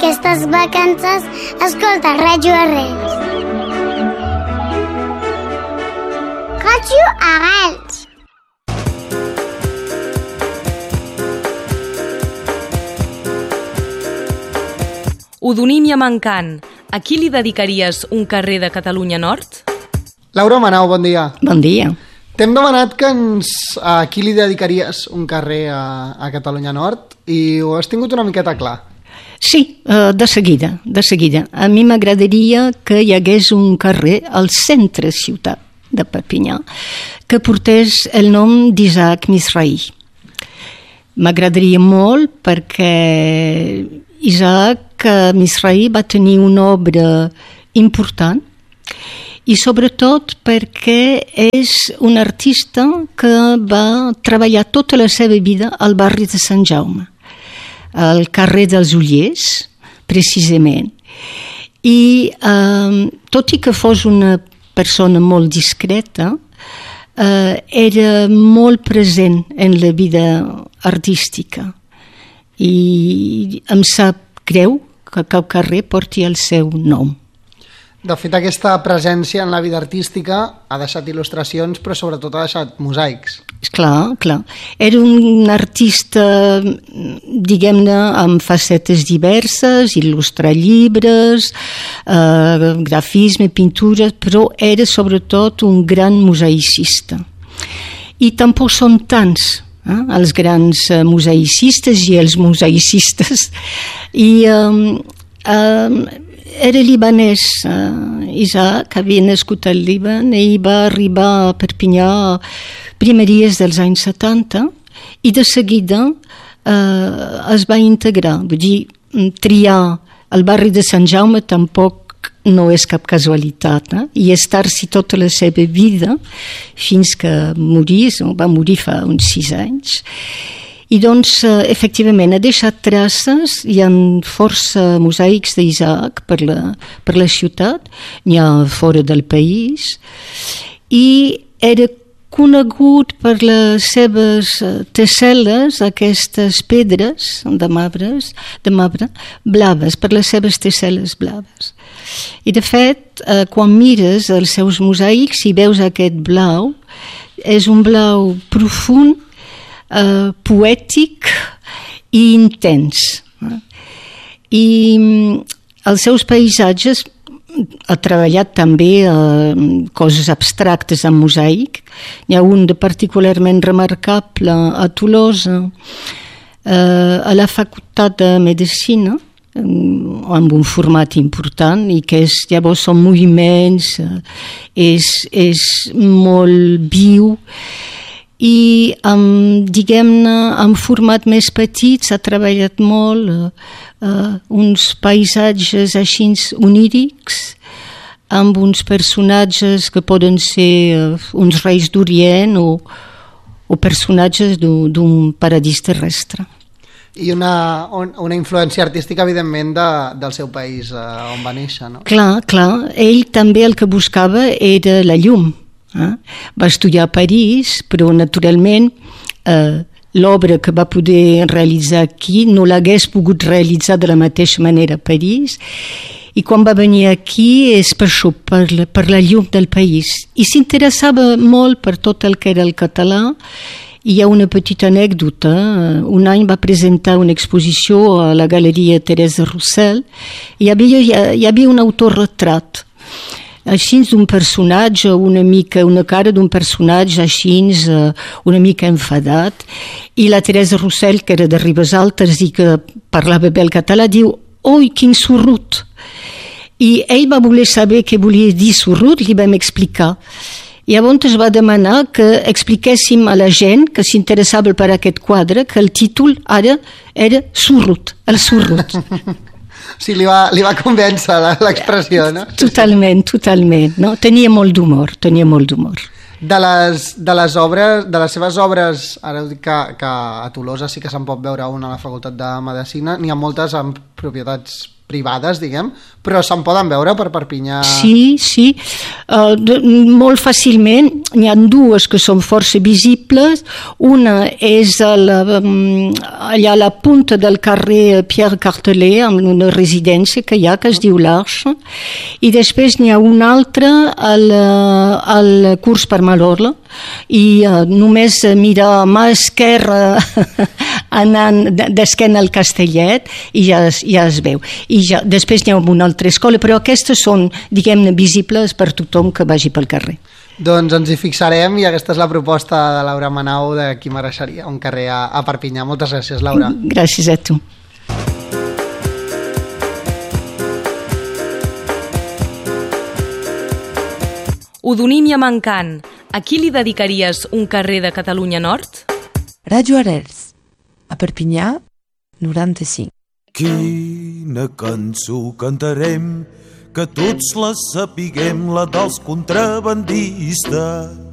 aquestes vacances, escolta Ràdio Arrels. Ràdio Arrels. Odonímia Mancant, a qui li dedicaries un carrer de Catalunya Nord? Laura Manau, bon dia. Bon dia. T'hem demanat que a qui li dedicaries un carrer a Catalunya Nord i ho has tingut una miqueta clar. Sí, de seguida. A mi m'agradaria que hi hagués un carrer al centre ciutat de Perpinyà que portés el nom d'Isaac Mizrahi. M'agradaria molt perquè Isaac Mizrahi va tenir una obra important i sobretot perquè és un artista que va treballar tota la seva vida al barri de Sant Jaume, al carrer dels Ullers, precisament. I tot i que fos una persona molt discreta, era molt present en la vida artística i em sap greu que cap carrer porti el seu nom. De fet, aquesta presència en la vida artística ha deixat il·lustracions, però sobretot ha deixat mosaics. Clar. Era un artista, diguem-ne, amb facetes diverses, il·lustrar llibres, grafisme, pintures, però era sobretot un gran mosaicista. I tampoc són tants els grans mosaicistes i els mosaicistes. I era libanès, Isaac havia nascut al Líban i va arribar a Perpinyà primeries dels anys 70 i de seguida es va integrar. Vull dir, triar el barri de Sant Jaume tampoc no és cap casualitat, i estar-s'hi tota la seva vida fins que morís, va morir fa uns 6 anys. I doncs, efectivament, ha deixat traces, hi ha força mosaics d'Isaac per la ciutat, n'hi ha fora del país, i era conegut per les seves tessel·les, aquestes pedres de marbre, blaves, per les seves tessel·les blaves. I, de fet, quan mires els seus mosaics i veus aquest blau, és un blau profund, poètic i intens. I els seus paisatges ha treballat també coses abstractes en mosaic. N'hi ha un de particularment remarcable a Tolosa, a la Facultat de Medicina, amb un format important i que llavors són moviments, és molt viu. I diguem-ne, en format més petits ha treballat molt uns paisatges així onírics, amb uns personatges que poden ser uns reis d'Orient o personatges d'un paradís terrestre. I una influència artística, evidentment, del seu país, on va néixer, no? Clar. Ell també el que buscava era la llum. Va estudiar a París, però naturalment l'obra que va poder realitzar aquí no l'hagués pogut realitzar de la mateixa manera a París, i quan va venir aquí és per això, per la llum del país, i s'interessava molt per tot el que era el català. Hi ha una petita anècdota. Un any va presentar una exposició a la Galeria Teresa Roussel i hi havia un autorretrat així d'un personatge, una cara d'un personatge així una mica enfadat, i la Teresa Roussel, que era de Ribes Altes i que parlava bé el català, diu: «Oi, quin sorrut!» I ell va voler saber què volia dir sorrut, li vam explicar. I llavors es va demanar que expliquéssim a la gent que s'interessava per aquest quadre que el títol ara era Sorrut, el sorrut. Sí, li va convèncer l'expressió, no? Totalment, no? Tenia molt d'humor. De les seves obres, ara dic que a Tolosa sí que se'n pot veure una a la Facultat de Medicina, n'hi ha moltes amb propietats privades, diguem, però se'n poden veure per Perpinyà. Sí, molt fàcilment. N'hi ha dues que són força visibles. Una és allà a la punta del carrer Pierre Cartelet, amb una residència que hi ha, que es diu l'Arche, i després n'hi ha una altra al curs per Malorla, i només mirar mà esquerra anant d'esquena al Castellet i ja es veu. I després n'hi ha una altra escola, però aquestes són, diguem-ne, visibles per tothom que vagi pel carrer. Doncs ens hi fixarem i aquesta és la proposta de Laura Manau de Qui mereixeria un carrer a Perpinyà. Moltes gràcies, Laura. Gràcies a tu. Odonímia mancant. A qui li dedicaries un carrer de Catalunya Nord? Ràdio Arrels, a Perpinyà, 95. Quina cançó cantarem, que tots la sapiguem, la dels contrabandistes.